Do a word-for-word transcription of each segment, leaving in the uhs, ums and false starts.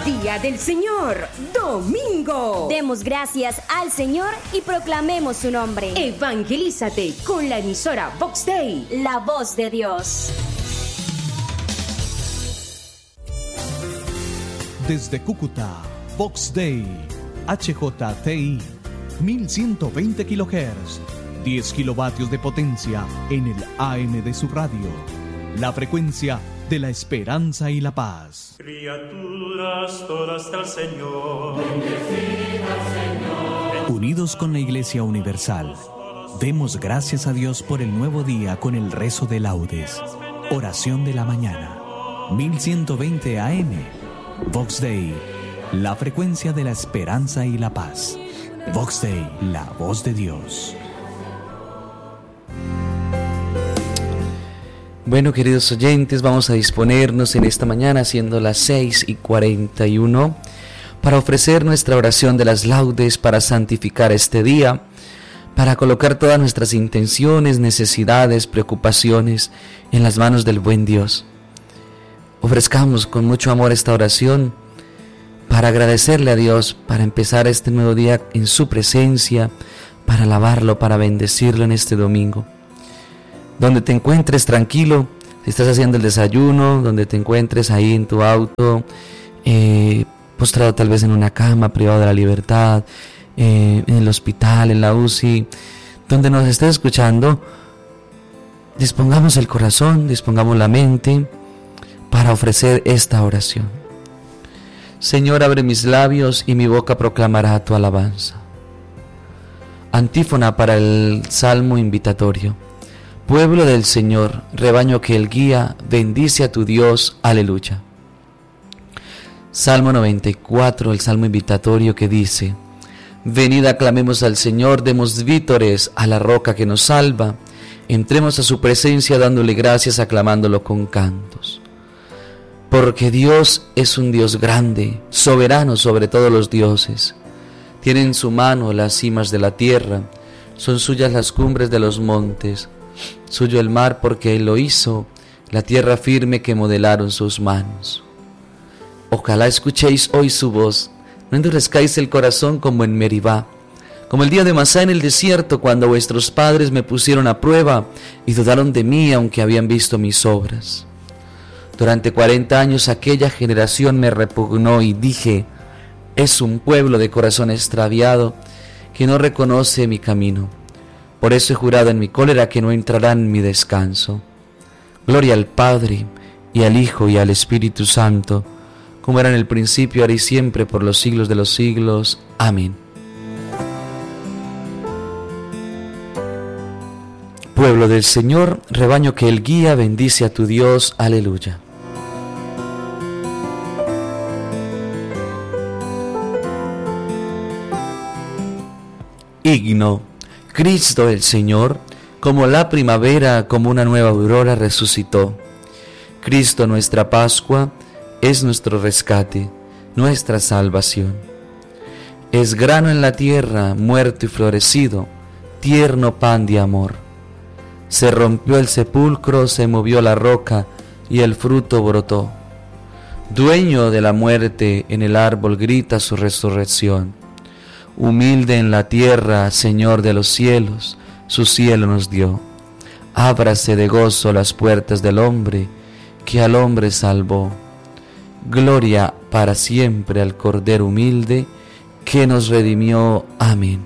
Día del Señor, domingo. Demos gracias al Señor y proclamemos su nombre. Evangelízate con la emisora Vox Day, la voz de Dios. Desde Cúcuta, Vox Day, H J T I, mil ciento veinte kilohertz, diez kilovatios de potencia en el A M de su radio. La frecuencia de la esperanza y la paz. Criaturas todas del Señor. Bendecid al Señor. Unidos con la Iglesia Universal, demos gracias a Dios por el nuevo día con el rezo de laudes. Oración de la mañana. mil ciento veinte A M. Vox Day, la frecuencia de la esperanza y la paz. Vox Day, la voz de Dios. Bueno, queridos oyentes, vamos a disponernos en esta mañana, siendo las seis y cuarenta y uno, para ofrecer nuestra oración de las laudes, para santificar este día, para colocar todas nuestras intenciones, necesidades, preocupaciones en las manos del buen Dios. Ofrezcamos con mucho amor esta oración para agradecerle a Dios, para empezar este nuevo día en su presencia, para alabarlo, para bendecirlo en este domingo. Donde te encuentres tranquilo, si estás haciendo el desayuno, donde te encuentres ahí en tu auto, eh, postrado tal vez en una cama, privado de la libertad, eh, en el hospital, en la U C I, donde nos estés escuchando, dispongamos el corazón, dispongamos la mente para ofrecer esta oración. Señor, abre mis labios y mi boca proclamará tu alabanza. Antífona para el Salmo invitatorio. Pueblo del Señor, rebaño que Él guía, bendice a tu Dios, aleluya. Salmo noventa y cuatro, el Salmo invitatorio que dice: venid aclamemos al Señor, demos vítores a la roca que nos salva, entremos a su presencia dándole gracias, aclamándolo con cantos. Porque Dios es un Dios grande, soberano sobre todos los dioses. Tiene en su mano las cimas de la tierra, son suyas las cumbres de los montes. Suyo el mar porque Él lo hizo, la tierra firme que modelaron sus manos. Ojalá escuchéis hoy su voz, no endurezcáis el corazón como en Meribá, como el día de Masá en el desierto, cuando vuestros padres me pusieron a prueba y dudaron de mí aunque habían visto mis obras. Durante cuarenta años aquella generación me repugnó y dije: es un pueblo de corazón extraviado que no reconoce mi camino. Por eso he jurado en mi cólera que no entrarán en mi descanso. Gloria al Padre, y al Hijo, y al Espíritu Santo, como era en el principio, ahora y siempre, por los siglos de los siglos. Amén. Pueblo del Señor, rebaño que Él guía, bendice a tu Dios. Aleluya. Himno. Cristo el Señor, como la primavera, como una nueva aurora, resucitó. Cristo, nuestra Pascua, es nuestro rescate, nuestra salvación. Es grano en la tierra, muerto y florecido, tierno pan de amor. Se rompió el sepulcro, se movió la roca, y el fruto brotó. Dueño de la muerte, en el árbol grita su resurrección. Humilde en la tierra, Señor de los cielos, su cielo nos dio. Ábrase de gozo las puertas del hombre, que al hombre salvó. Gloria para siempre al Cordero humilde, que nos redimió. Amén.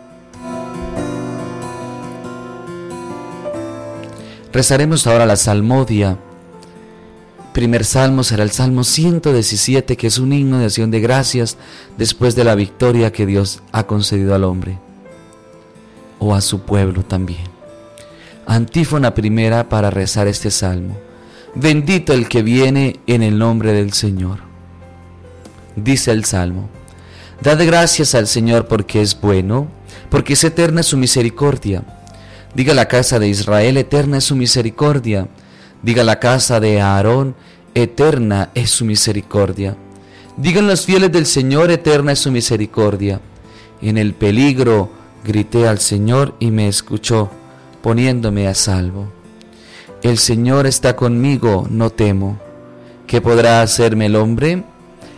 Rezaremos ahora la salmodia. Primer salmo será el Salmo ciento diecisiete, que es un himno de acción de gracias después de la victoria que Dios ha concedido al hombre o a su pueblo también. Antífona primera para rezar este salmo. Bendito el que viene en el nombre del Señor. Dice el salmo: dad gracias al Señor porque es bueno, porque es eterna su misericordia. Diga la casa de Israel: eterna es su misericordia. Diga la casa de Aarón: eterna es su misericordia. Digan los fieles del Señor: eterna es su misericordia. En el peligro grité al Señor y me escuchó, poniéndome a salvo. El Señor está conmigo, no temo. ¿Qué podrá hacerme el hombre?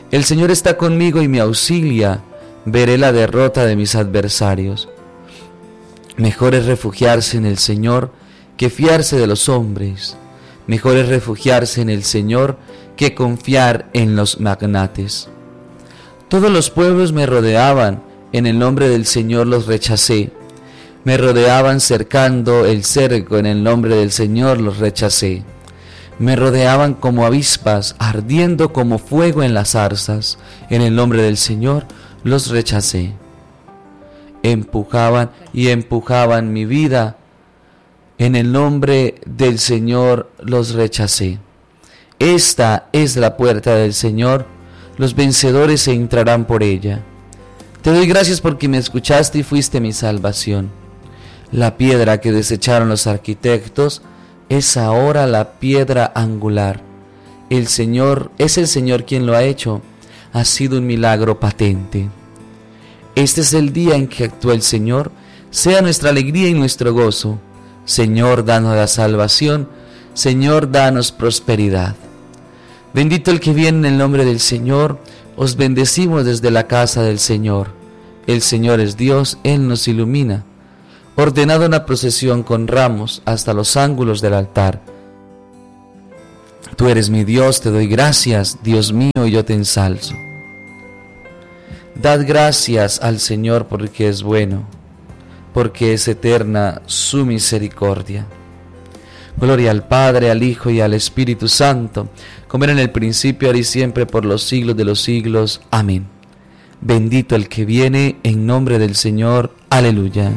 El Señor está conmigo y me auxilia. Veré la derrota de mis adversarios. Mejor es refugiarse en el Señor que fiarse de los hombres. Mejor es refugiarse en el Señor que confiar en los magnates. Todos los pueblos me rodeaban, en el nombre del Señor los rechacé. Me rodeaban cercando el cerco, en el nombre del Señor los rechacé. Me rodeaban como avispas, ardiendo como fuego en las zarzas, en el nombre del Señor los rechacé. Empujaban y empujaban mi vida, en el nombre del Señor los rechacé. Esta es la puerta del Señor, los vencedores entrarán por ella. Te doy gracias porque me escuchaste y fuiste mi salvación. La piedra que desecharon los arquitectos es ahora la piedra angular. El Señor, es el Señor quien lo ha hecho. Ha sido un milagro patente. Este es el día en que actúa el Señor. Sea nuestra alegría y nuestro gozo. Señor, danos la salvación. Señor, danos prosperidad. Bendito el que viene en el nombre del Señor. Os bendecimos desde la casa del Señor. El Señor es Dios, Él nos ilumina. Ordenado una procesión con ramos hasta los ángulos del altar. Tú eres mi Dios, te doy gracias, Dios mío, y yo te ensalzo. Dad gracias al Señor porque es bueno, porque es eterna su misericordia. Gloria al Padre, al Hijo y al Espíritu Santo, como era en el principio, ahora y siempre, por los siglos de los siglos. Amén. Bendito el que viene en nombre del Señor. Aleluya.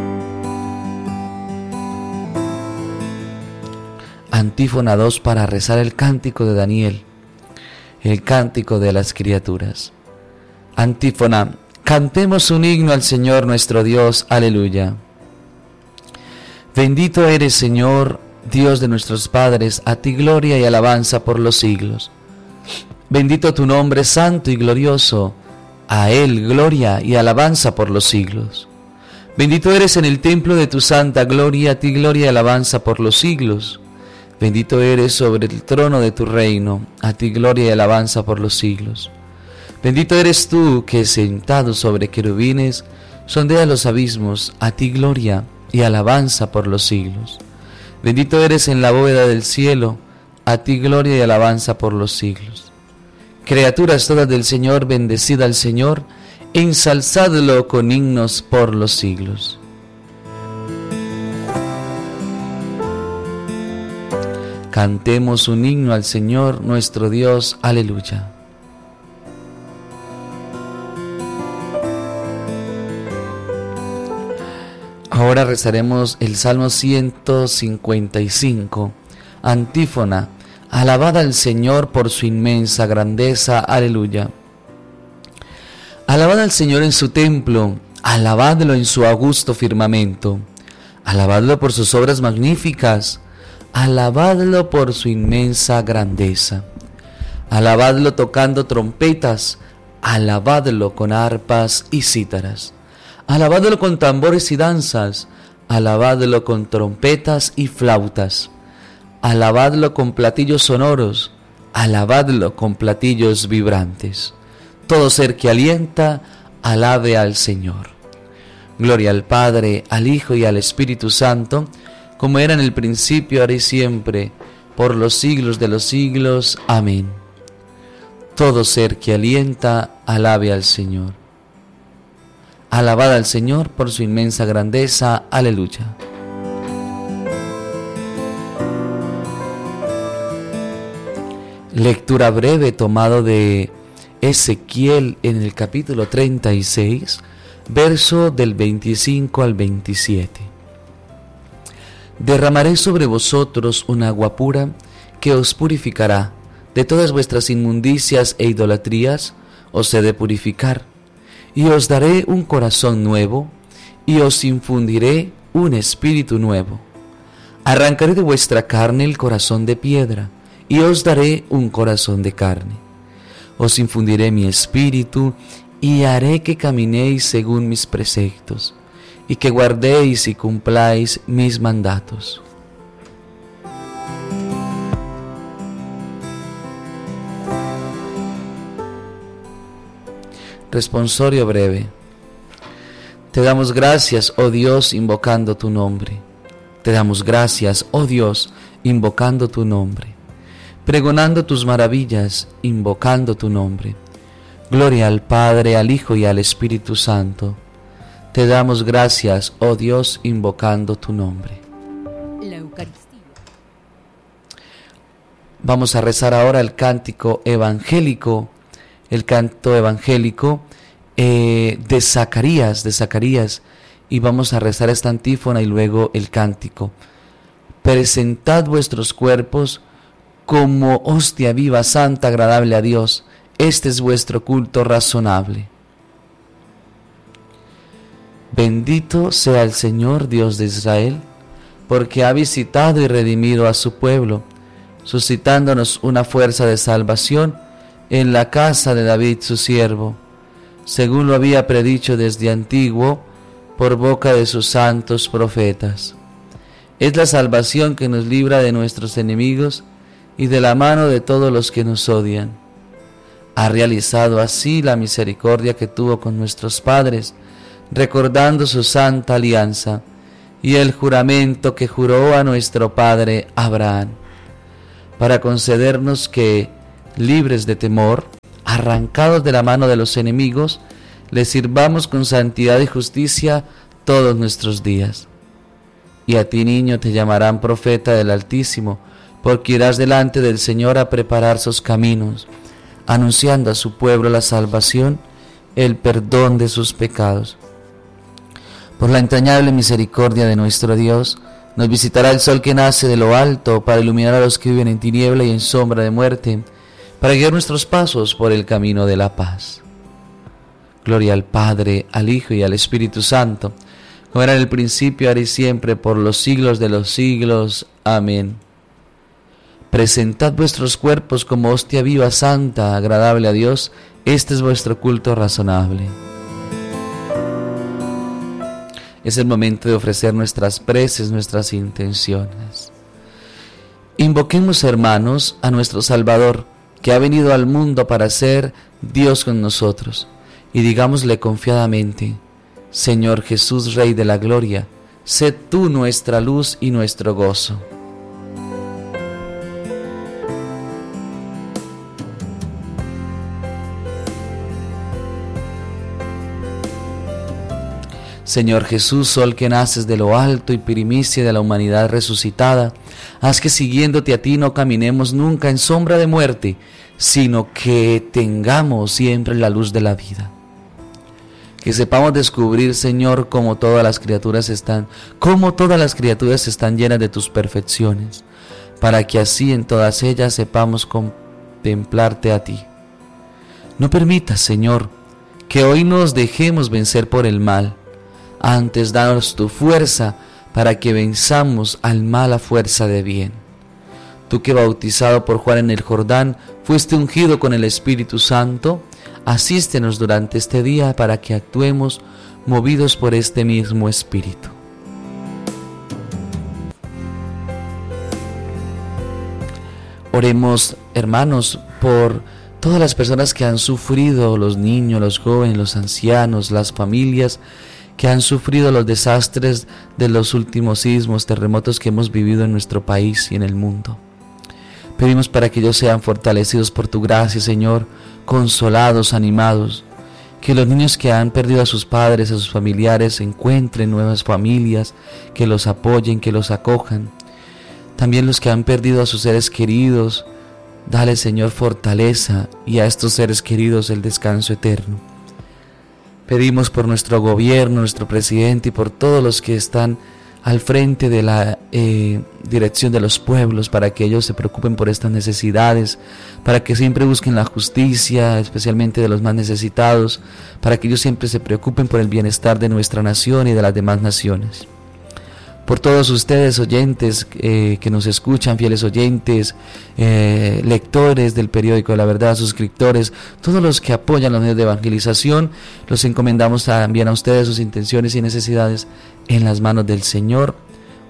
Antífona dos para rezar el cántico de Daniel, el cántico de las criaturas. Antífona: cantemos un himno al Señor nuestro Dios. Aleluya. Bendito eres, Señor, Dios de nuestros padres, a ti gloria y alabanza por los siglos. Bendito tu nombre santo y glorioso, a Él gloria y alabanza por los siglos. Bendito eres en el templo de tu santa gloria, a ti gloria y alabanza por los siglos. Bendito eres sobre el trono de tu reino, a ti gloria y alabanza por los siglos. Bendito eres tú que sentado sobre querubines sondeas los abismos, a ti gloria y alabanza por los siglos. Bendito eres en la bóveda del cielo, a ti gloria y alabanza por los siglos. Criaturas todas del Señor, bendecid al Señor, ensalzadlo con himnos por los siglos. Cantemos un himno al Señor nuestro Dios. Aleluya. Ahora rezaremos el Salmo ciento cincuenta y cinco. Antífona: alabad al Señor por su inmensa grandeza. Aleluya. Alabad al Señor en su templo, alabadlo en su augusto firmamento, alabadlo por sus obras magníficas, alabadlo por su inmensa grandeza, alabadlo tocando trompetas, alabadlo con arpas y cítaras, alabadlo con tambores y danzas, alabadlo con trompetas y flautas, alabadlo con platillos sonoros, alabadlo con platillos vibrantes. Todo ser que alienta, alabe al Señor. Gloria al Padre, al Hijo y al Espíritu Santo, como era en el principio, ahora y siempre, por los siglos de los siglos. Amén. Todo ser que alienta, alabe al Señor. Alabad al Señor por su inmensa grandeza. Aleluya. Lectura breve tomado de Ezequiel en el capítulo treinta y seis, verso del veinticinco al veintisiete. Derramaré sobre vosotros un agua pura que os purificará de todas vuestras inmundicias e idolatrías, os he de purificar, y os daré un corazón nuevo, y os infundiré un espíritu nuevo. Arrancaré de vuestra carne el corazón de piedra, y os daré un corazón de carne. Os infundiré mi espíritu, y haré que caminéis según mis preceptos, y que guardéis y cumpláis mis mandatos. Responsorio breve. Te damos gracias, oh Dios, invocando tu nombre. Te damos gracias, oh Dios, invocando tu nombre. Pregonando tus maravillas, invocando tu nombre. Gloria al Padre, al Hijo y al Espíritu Santo. Te damos gracias, oh Dios, invocando tu nombre. La Eucaristía. Vamos a rezar ahora el cántico evangélico, el canto evangélico eh, de Zacarías, de Zacarías, y vamos a rezar esta antífona y luego el cántico. Presentad vuestros cuerpos como hostia viva, santa, agradable a Dios. Este es vuestro culto razonable. Bendito sea el Señor Dios de Israel, porque ha visitado y redimido a su pueblo, suscitándonos una fuerza de salvación en la casa de David su siervo, según lo había predicho desde antiguo por boca de sus santos profetas. Es la salvación que nos libra de nuestros enemigos y de la mano de todos los que nos odian. Ha realizado así la misericordia que tuvo con nuestros padres, recordando su santa alianza y el juramento que juró a nuestro padre Abraham, para concedernos que, libres de temor, arrancados de la mano de los enemigos, le sirvamos con santidad y justicia todos nuestros días. Y a ti, niño, te llamarán profeta del Altísimo, porque irás delante del Señor a preparar sus caminos, anunciando a su pueblo la salvación, el perdón de sus pecados. Por la entrañable misericordia de nuestro Dios, nos visitará el sol que nace de lo alto para iluminar a los que viven en tiniebla y en sombra de muerte, para guiar nuestros pasos por el camino de la paz. Gloria al Padre, al Hijo y al Espíritu Santo, como era en el principio, ahora y siempre, por los siglos de los siglos. Amén. Presentad vuestros cuerpos como hostia viva, santa, agradable a Dios. Este es vuestro culto razonable. Es el momento de ofrecer nuestras preces, nuestras intenciones. Invoquemos, hermanos, a nuestro Salvador, que ha venido al mundo para ser Dios con nosotros, y digámosle confiadamente: Señor Jesús, Rey de la Gloria, sé tú nuestra luz y nuestro gozo. Señor Jesús, sol que naces de lo alto y primicia de la humanidad resucitada, haz que siguiéndote a ti no caminemos nunca en sombra de muerte, sino que tengamos siempre la luz de la vida. Que sepamos descubrir, Señor, cómo todas las criaturas están, cómo todas las criaturas están llenas de tus perfecciones, para que así en todas ellas sepamos contemplarte a ti. No permitas, Señor, que hoy nos dejemos vencer por el mal. Antes, danos tu fuerza para que venzamos al mal a fuerza de bien. Tú que, bautizado por Juan en el Jordán, fuiste ungido con el Espíritu Santo, asístenos durante este día para que actuemos movidos por este mismo Espíritu. Oremos, hermanos, por todas las personas que han sufrido, los niños, los jóvenes, los ancianos, las familias que han sufrido los desastres de los últimos sismos, terremotos que hemos vivido en nuestro país y en el mundo. Pedimos para que ellos sean fortalecidos por tu gracia, Señor, consolados, animados, que los niños que han perdido a sus padres, a sus familiares, encuentren nuevas familias, que los apoyen, que los acojan. También los que han perdido a sus seres queridos, dale, Señor, fortaleza, y a estos seres queridos el descanso eterno. Pedimos por nuestro gobierno, nuestro presidente y por todos los que están al frente de la eh, dirección de los pueblos, para que ellos se preocupen por estas necesidades, para que siempre busquen la justicia, especialmente de los más necesitados, para que ellos siempre se preocupen por el bienestar de nuestra nación y de las demás naciones. Por todos ustedes, oyentes eh, que nos escuchan, fieles oyentes, eh, lectores del periódico de la verdad, suscriptores, todos los que apoyan los medios de evangelización, los encomendamos también a ustedes sus intenciones y necesidades en las manos del Señor,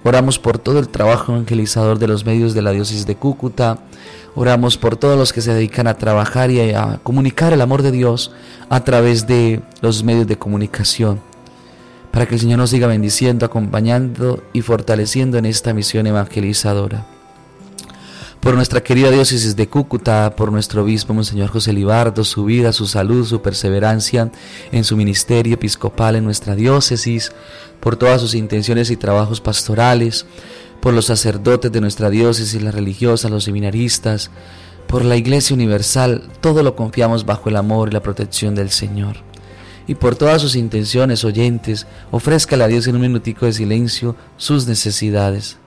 Oramos por todo el trabajo evangelizador de los medios de la diócesis de Cúcuta. Oramos por todos los que se dedican a trabajar y a comunicar el amor de Dios a través de los medios de comunicación, para que el Señor nos siga bendiciendo, acompañando y fortaleciendo en esta misión evangelizadora. Por nuestra querida diócesis de Cúcuta, por nuestro obispo Monseñor José Libardo, su vida, su salud, su perseverancia en su ministerio episcopal en nuestra diócesis, por todas sus intenciones y trabajos pastorales, por los sacerdotes de nuestra diócesis, las religiosas, los seminaristas, por la Iglesia Universal, todo lo confiamos bajo el amor y la protección del Señor. Y por todas sus intenciones, oyentes, ofrézcale a Dios en un minutico de silencio sus necesidades.